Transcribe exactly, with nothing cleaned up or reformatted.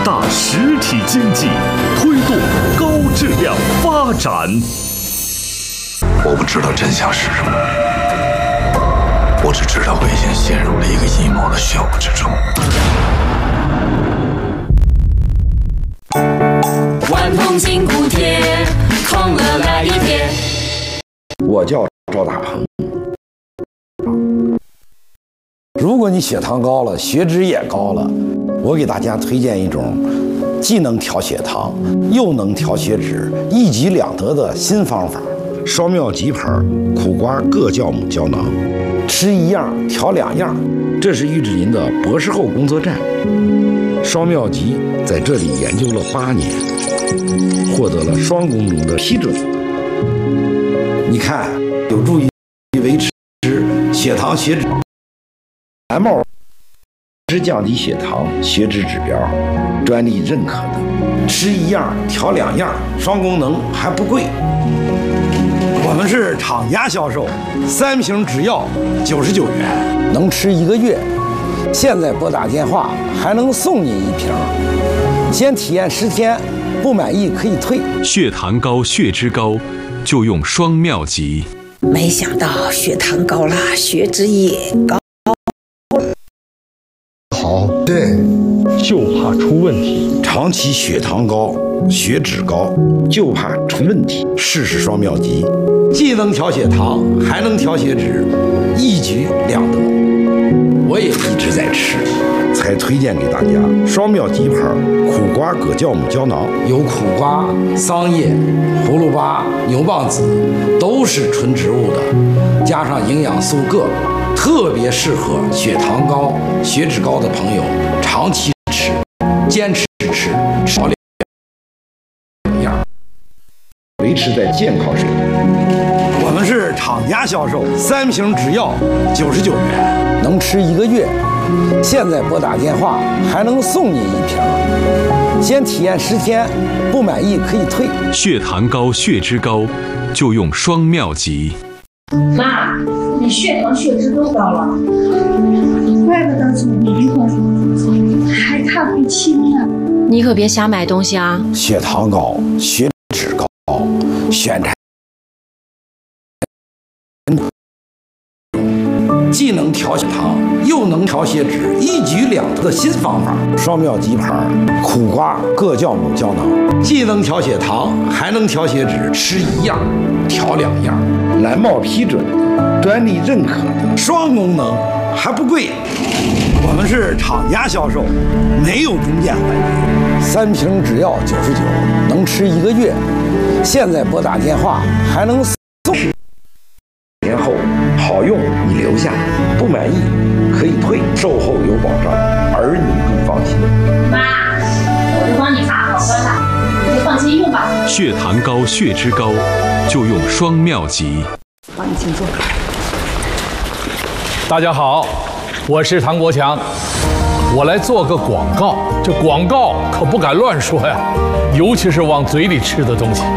大实体经济，推动高质量发展。 我不知道真相是什么，我只知道我已经陷入了一个阴谋的漩涡之中。 万通金箍贴，空了来一贴。 我叫赵大鹏。如果你血糖高了，血脂也高了，我给大家推荐一种既能调血糖又能调血脂，一举两得的新方法——双妙吉牌苦瓜各酵母胶囊。吃一样调两样，这是玉志林的博士后工作站。双妙吉在这里研究了八年，获得了双功能的批准。你看，有助于维持血糖血脂。蓝帽是降低血糖血脂指标，专利认可的。吃一样调两样，双功能还不贵。我们是厂家销售，三瓶只要九十九元，能吃一个月。现在拨打电话还能送你一瓶，先体验十天，不满意可以退。 血糖高、血脂高，就用双妙吉。 没想到血糖高了，血脂也高。 好，对， 就怕出问题。 长期血糖高、血脂高，就怕出问题。试试双妙吉，既能调血糖，还能调血脂，一举两得。我也一直在吃，才推荐给大家双妙吉牌苦瓜葛酵母胶囊。有苦瓜、桑叶、葫芦巴、牛蒡子，都是纯植物的，加上营养素铬，特别适合血糖高、血脂高的朋友长期吃，坚持吃，吃到两样，维持在健康水平。我们是厂家销售，三瓶只要九十九元，能吃一个月。现在拨打电话还能送你一瓶，先体验十天，不满意可以退。 血糖高、血脂高，就用双妙吉。 妈，你血糖血脂都高了，怪不得总迷糊，还看不清呢。 你可别瞎买东西啊！ 血糖高、血脂高，选材既能调血糖，又能调血脂，一举两得的新方法。双妙吉牌苦瓜各酵母胶囊，既能调血糖，还能调血脂，吃一样调两样。蓝帽批准的，专利认可的，双功能还不贵。我们是厂家销售，没有中间环节。三瓶只要九十九，能吃一个月。现在拨打电话还能送。年后好用你留下，不满意可以退，售后有保障，儿女更放心。 妈，我都帮你查好了，你就放心用吧。 血糖高、血脂高，就用双妙吉。 帮你请坐。 大家好，我是唐国强，我来做个广告。这广告可不敢乱说呀，尤其是往嘴里吃的东西。